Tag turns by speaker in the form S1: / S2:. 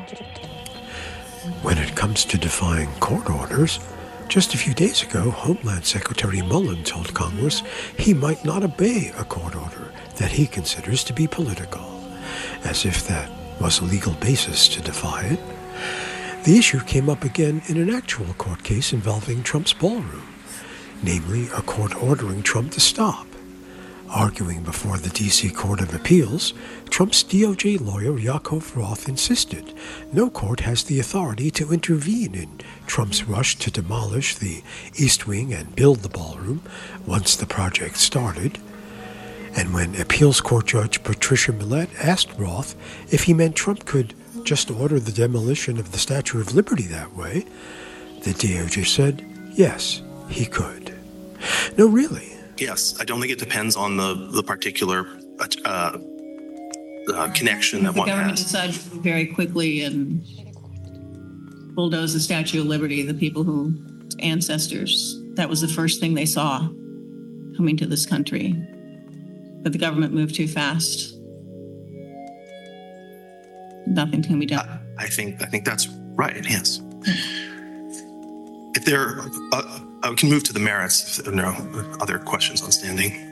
S1: When it comes to defying court orders, just a few days ago, Homeland Secretary Mullen told Congress he might not obey a court order that he considers to be political, as if that was a legal basis to defy it. The issue came up again in an actual court case involving Trump's ballroom, namely a court ordering Trump to stop. Arguing before the D.C. Court of Appeals, Trump's DOJ lawyer Yaakov Roth insisted no court has the authority to intervene in Trump's rush to demolish the East Wing and build the ballroom once the project started. And when appeals court judge Patricia Millett asked Roth if he meant Trump could just order the demolition of the Statue of Liberty that way, the DOJ said yes, he could. No, really.
S2: Yes, I don't think it depends on the particular connection that one
S3: The government
S2: has.
S3: decided very quickly and bulldoze the Statue of Liberty, the people who ancestors. That was the first thing they saw coming to this country. But the government moved too fast. Nothing can be done.
S2: I think that's right. Yes. If there, I can move to the merits if there are no other questions on standing.